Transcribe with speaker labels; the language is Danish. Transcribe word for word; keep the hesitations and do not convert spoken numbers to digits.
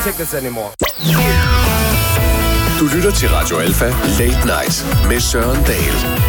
Speaker 1: take this anymore.
Speaker 2: Du lytter til Radio Alpha Late Night med Søren Dahl.